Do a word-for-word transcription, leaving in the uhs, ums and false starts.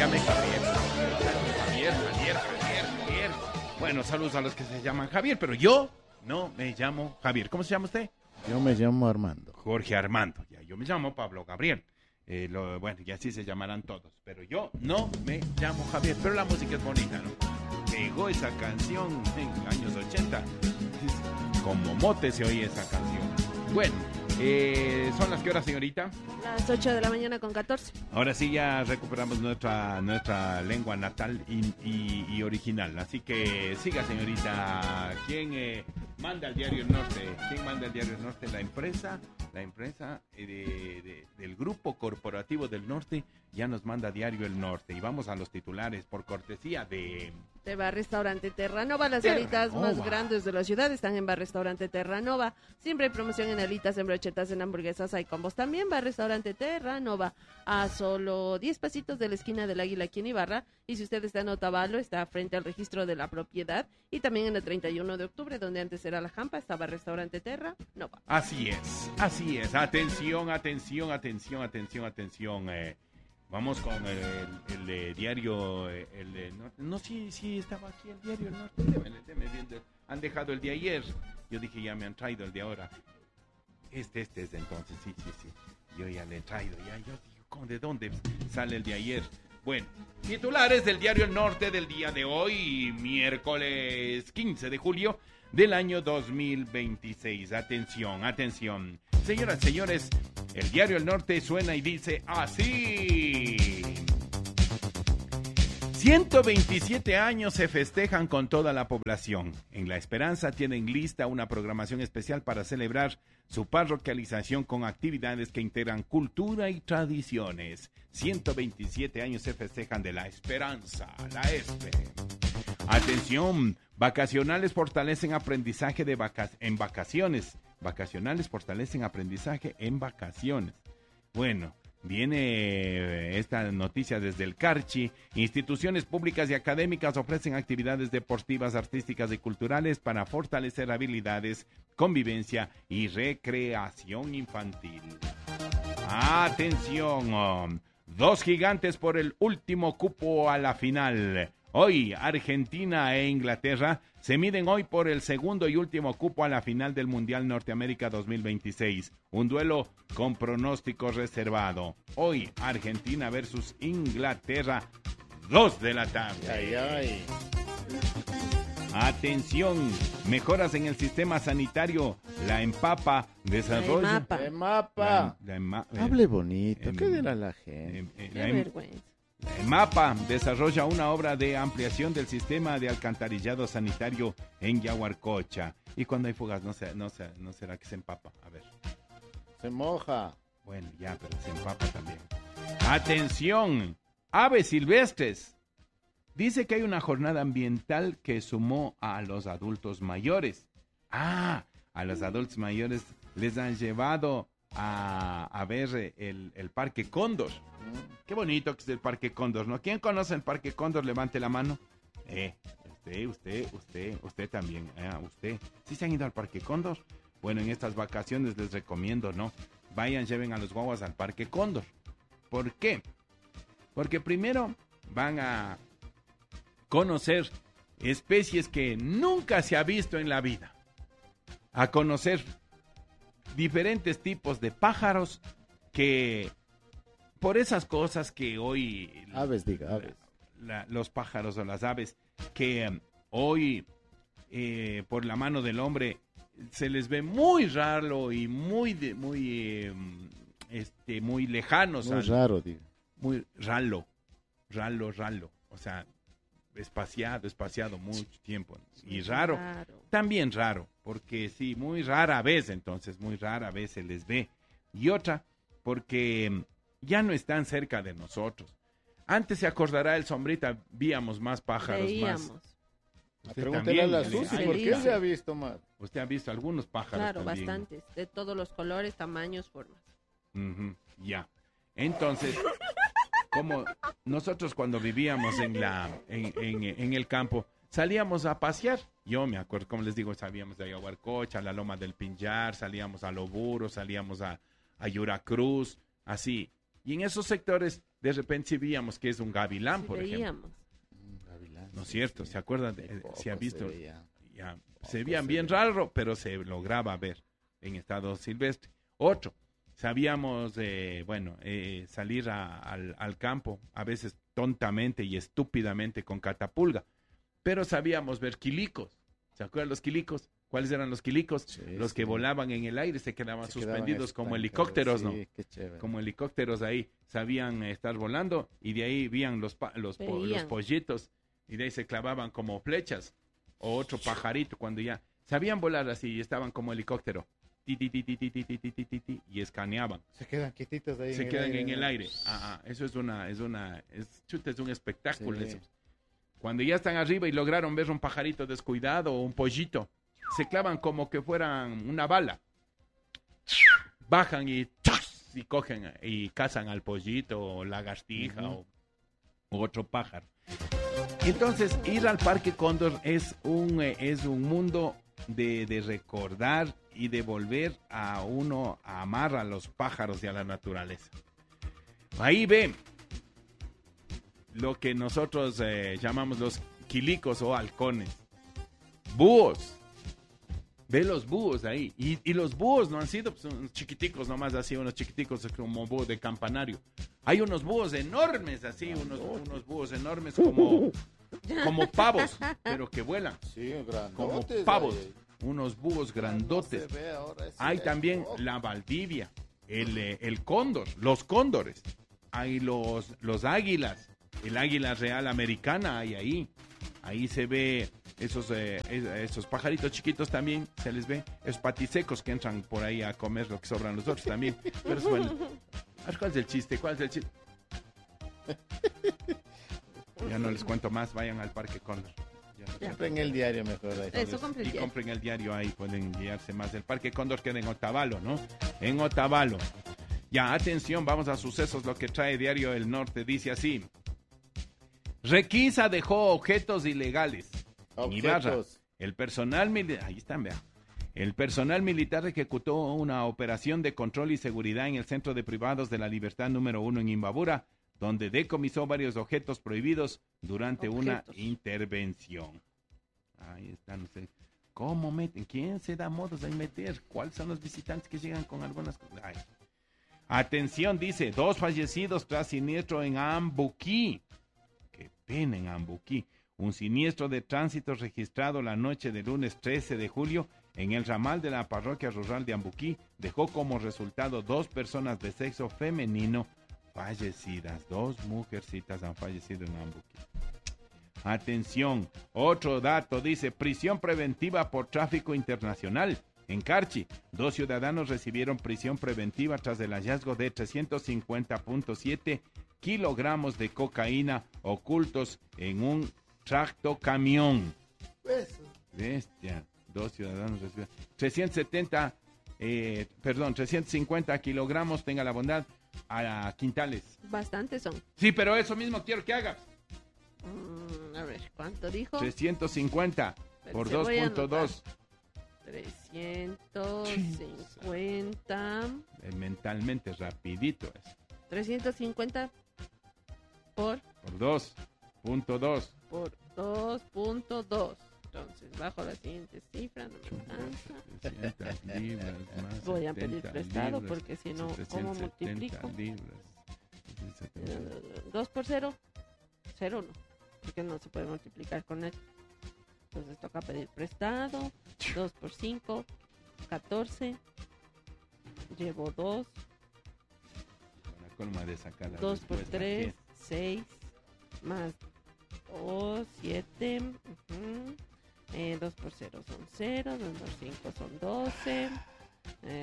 llame Javier. Javier, Javier, Javier, Javier. Bueno, saludos a los que se llaman Javier, pero yo no me llamo Javier. ¿Cómo se llama usted? Yo me llamo Armando. Jorge Armando. Ya, yo me llamo Pablo Gabriel. Eh, lo, bueno, y así se llamarán todos. Pero yo no me llamo Javier. Pero la música es bonita, ¿no? Pegó esa canción en los años ochenta. Como mote se oye esa canción. Bueno, eh, ¿son las qué horas, señorita? Las ocho de la mañana con catorce. Ahora sí ya recuperamos nuestra nuestra lengua natal y, y, y original. Así que siga, señorita. ¿Quién eh, manda el Diario El Norte? ¿Quién manda el Diario El Norte? La empresa, la empresa eh, de, de, del Grupo Corporativo del Norte ya nos manda Diario El Norte. Y vamos a los titulares por cortesía de... De Bar Restaurante Terranova. Las Terranova. alitas más grandes de la ciudad están en Bar Restaurante Terranova. Siempre hay promoción en alitas, en brochetas, en hamburguesas, hay combos también. Bar Restaurante Terranova, a solo diez pasitos de la esquina del Águila aquí en Ibarra. Y si usted está en Otavalo, está frente al registro de la propiedad. Y también en el treinta y uno de octubre, donde antes era La Jampa, estaba Restaurante Terranova. Así es, así es. Atención, atención, atención, atención, atención. Eh. Vamos con el, el, el, el diario, el, el no, no, sí, sí, estaba aquí el Diario El Norte, déme, déme viendo. Han dejado el de ayer, yo dije ya me han traído el de ahora. Este, este es de entonces, sí, sí, sí, yo ya le he traído, ya, yo digo, ¿cómo, ¿de dónde sale el de ayer? Bueno, titulares del Diario El Norte del día de hoy, miércoles quince de julio del año dos mil veintiséis. Atención, atención. Señoras, señores, el Diario El Norte suena y dice así. ciento veintisiete años se festejan con toda la población. En La Esperanza tienen lista una programación especial para celebrar su parroquialización con actividades que integran cultura y tradiciones. ciento veintisiete años se festejan de La Esperanza, la ESPE. Atención, vacacionales fortalecen aprendizaje de vaca- en vacaciones. Vacacionales fortalecen aprendizaje en vacaciones. Bueno, viene esta noticia desde el Carchi. Instituciones públicas y académicas ofrecen actividades deportivas, artísticas y culturales para fortalecer habilidades, convivencia y recreación infantil. Atención, oh, dos gigantes por el último cupo a la final. Hoy, Argentina e Inglaterra se miden hoy por el segundo y último cupo a la final del Mundial Norteamérica dos mil veintiséis. Un duelo con pronóstico reservado. Hoy, Argentina versus Inglaterra, dos de la tarde. Ay, ay. Atención, mejoras en el sistema sanitario. La EMPAPA desarrolla... La EMAPA. Emapa. La, la ema- Hable bonito, em- ¿qué dirá la gente? em- em- Qué la em- vergüenza. La EMAPA desarrolla una obra de ampliación del sistema de alcantarillado sanitario en Yaguarcocha. Y cuando hay fugas, no, se, no, se, no será que se empapa. A ver. Se moja. Bueno, ya, pero se empapa también. ¡Atención! Aves silvestres. Dice que hay una jornada ambiental que sumó a los adultos mayores. Ah, a los adultos mayores les han llevado a, a ver el, el Parque Cóndor. Qué bonito que es el Parque Cóndor, ¿no? ¿Quién conoce el Parque Cóndor? Levante la mano. Eh, usted, usted, usted, usted también. Eh, usted. ¿Sí se han ido al Parque Cóndor? Bueno, en estas vacaciones les recomiendo, ¿no? Vayan, lleven a los guaguas al Parque Cóndor. ¿Por qué? Porque primero van a conocer especies que nunca se ha visto en la vida. A conocer diferentes tipos de pájaros que... Por esas cosas que hoy... Aves, diga, aves. La, la, los pájaros o las aves que um, hoy, eh, por la mano del hombre, se les ve muy raro y muy, de, muy, eh, este, muy lejanos. Muy al, raro, diga. Muy ralo, ralo, ralo. O sea, espaciado, espaciado mucho tiempo. Y raro, Claro. también raro, porque sí, muy rara vez, entonces, muy rara vez se les ve. Y otra, porque... ya no están cerca de nosotros. Antes se acordará el Sombrita, víamos más pájaros, Veíamos. más. Usted Pregúntele a la también, Susi, ay, ¿por qué sí. se ha visto más? Usted ha visto algunos pájaros Claro, también. bastantes. De todos los colores, tamaños, formas. Ujú, ya. Entonces, como nosotros cuando vivíamos en la en, en, en el campo, salíamos a pasear. Yo me acuerdo, como les digo, salíamos de Ayahuarcocha, a la Loma del Pinjar, salíamos a Loburo, salíamos a, a Yuracruz, así. Y en esos sectores de repente sí veíamos que es un gavilán, Sí, por ejemplo. veíamos. Un gavilán, ¿No es sí, cierto? sí. ¿Se acuerdan? De De, poco si ha se visto, veía. ya, Poco se veían se bien veía. raro, pero se lograba ver en estado silvestre. Otro, sabíamos, eh, bueno, eh, salir a- al, al campo, a veces tontamente y estúpidamente con catapulga, pero sabíamos ver quilicos. ¿Se acuerdan los quilicos? ¿Cuáles eran los quilicos? Sí, Los que sí. volaban en el aire, se quedaban Se quedaban suspendidos como estancados, helicópteros, ¿no? Sí, qué chévere. Como helicópteros ahí, sabían eh, estar volando y de ahí veían los, pa- los, po- los Veían. pollitos y de ahí se clavaban como flechas o otro pajarito cuando ya sabían volar así y estaban como helicóptero ti, ti, ti, ti, ti, ti, ti, ti, ti, ti, ti, y escaneaban, Se quedan quietitos ahí. se en quedan el aire, en el ¿no? aire. Ah, ah, eso es una, es una, es, chuta, es un espectáculo Sí. eso. Cuando ya están arriba y lograron ver un pajarito descuidado o un pollito, se clavan como que fueran una bala. Bajan y ¡chas! Y cogen y cazan al pollito o lagartija Ujú. o, o otro pájaro. Entonces, ir al Parque Cóndor es un, eh, es un mundo de, de recordar y de volver a uno a amar a los pájaros y a la naturaleza. Ahí ve lo que nosotros eh, llamamos los quilicos o halcones. Búhos. Ve los búhos ahí. Y, y los búhos no han sido pues, unos chiquiticos nomás así, unos chiquiticos como búho de campanario. Hay unos búhos enormes así, unos, unos búhos enormes como, como pavos, pero que vuelan. Sí, Como grandotes. pavos. ahí. Unos búhos grandotes. No se ve ahora, ese Hay es también poco. la Valdivia, el, eh, el cóndor, los cóndores. Hay los, los águilas, el águila real americana hay ahí. Ahí se ve esos, eh, es- esos pajaritos chiquitos también, se les ve. Esos patisecos que entran por ahí a comer lo que sobran los otros también. Pero es bueno. A ver, ¿cuál es el chiste? ¿Cuál es el chiste? Ya no les cuento más, vayan al Parque Cóndor. Ya no Ya. Compren el diario mejor ahí. Eso compren y ya. compren el diario ahí, pueden guiarse más. El Parque Cóndor queda en Otavalo, ¿no? En Otavalo. Ya, atención, vamos a sucesos, lo que trae Diario El Norte. Dice así. Requisa dejó objetos ilegales. En Ibarra, Objetos. el personal militar, ahí están, vean. El personal militar ejecutó una operación de control y seguridad en el Centro de Privados de la Libertad número uno en Imbabura, donde decomisó varios objetos prohibidos durante una Objetos. intervención. Ahí están, no sé. ¿Cómo meten? ¿Quién se da modos de meter? ¿Cuáles son los visitantes que llegan con algunas cosas? Ay. Atención, dice, dos fallecidos tras siniestro en Ambuquí. Qué pena en Ambuquí. Un siniestro de tránsito registrado la noche del lunes trece de julio en el ramal de la parroquia rural de Ambuquí dejó como resultado dos personas de sexo femenino fallecidas. Dos mujercitas han fallecido en Ambuquí. Atención, otro dato dice, prisión preventiva por tráfico internacional. En Carchi, dos ciudadanos recibieron prisión preventiva tras el hallazgo de trescientos cincuenta punto siete kilogramos de cocaína ocultos en un tractocamión. Bestia, dos ciudadanos recibieron trescientos setenta, eh, perdón, trescientos cincuenta kilogramos, tenga la bondad, a quintales. Bastantes son. Sí, pero eso mismo quiero que hagas. Mm, a ver, ¿cuánto dijo? trescientos cincuenta por Se voy a dos punto dos. trescientos cincuenta. Eh, mentalmente rapidito es. trescientos cincuenta por, Por dos punto dos. por dos punto dos. Entonces, bajo la siguiente cifra, no me alcanza. trescientas libras más Voy a pedir setenta prestado libras, porque si no, ¿cómo setecientos setenta multiplico? libras. Eh, dos por cero, cero no, porque no se puede multiplicar con él. Entonces toca pedir prestado. dos por cinco, catorce. Llevo dos. Para colma de sacar la dos por respuesta, tres, ¿qué? seis. Más dos, siete. Eh, dos por cero son cero. dos por cinco son doce.